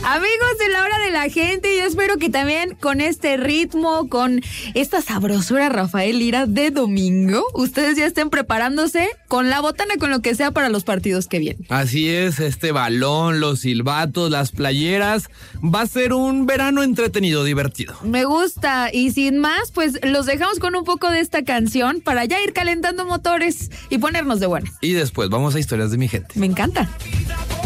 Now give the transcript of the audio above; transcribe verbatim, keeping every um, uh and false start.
Amigos de La Hora de la Gente, yo espero que también con este ritmo, con esta sabrosura Rafael Lira de domingo, ustedes ya estén preparándose con la botana, con lo que sea para los partidos que vienen. Así es, este balón, los silbatos, las playeras, va a ser un verano entretenido, divertido. Me gusta, y sin más, pues los dejamos con un poco de esta canción para ya ir calentando motores y ponernos de buenas. Y después vamos a Historias de mi Gente. Me encanta.